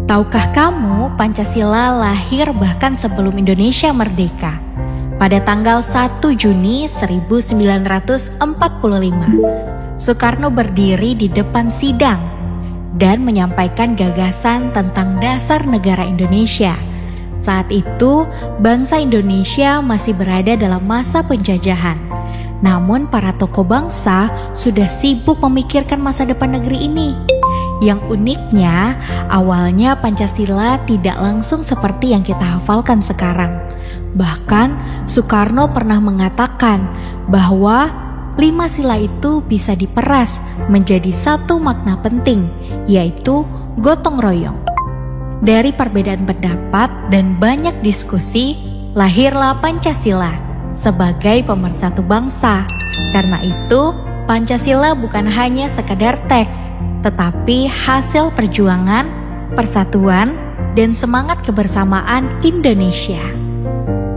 Tahukah kamu Pancasila lahir bahkan sebelum Indonesia merdeka? Pada tanggal 1 Juni 1945, Soekarno berdiri di depan sidang dan menyampaikan gagasan tentang dasar negara Indonesia. Saat itu, bangsa Indonesia masih berada dalam masa penjajahan. Namun para tokoh bangsa sudah sibuk memikirkan masa depan negeri ini. Yang uniknya, awalnya Pancasila tidak langsung seperti yang kita hafalkan sekarang. Bahkan Soekarno pernah mengatakan bahwa 5 sila itu bisa diperas menjadi satu makna penting, yaitu gotong royong. Dari perbedaan pendapat dan banyak diskusi, lahirlah Pancasila sebagai pemersatu bangsa. Karena itu, Pancasila bukan hanya sekadar teks, tetapi hasil perjuangan, persatuan, dan semangat kebersamaan Indonesia.